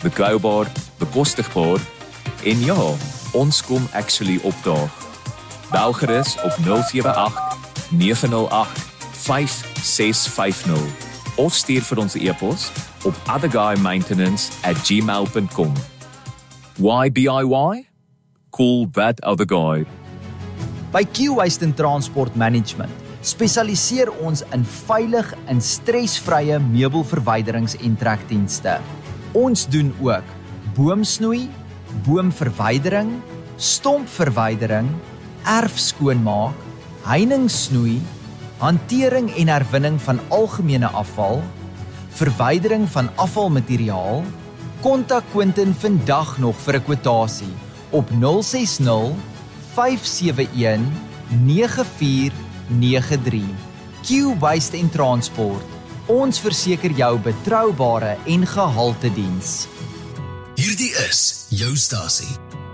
betroubaar, bekostigbaar en ja, ons kom actually opdaag. Bel gerus op 078 908 5650 of stuur vir ons e-pos op otherguymaintenance@gmail.com. Why DIY? Call that other guy. By Q-Waste & Transport Management spesialiseer ons in veilig en stresvrye meubelverwyderings- en trekdienste. Ons doen ook boomsnoei, boomverwydering, stompverwydering, erfskoonmaak, heiningssnoei, hantering en herwinning van algemene afval, verwydering van afvalmateriaal. Kontak Quentin vandag nog vir 'n kwotasie op 060 571 9493. Q-Waste & Transport. Ons verseker jou betroubare en gehalte diens. Hierdie is jou stasie.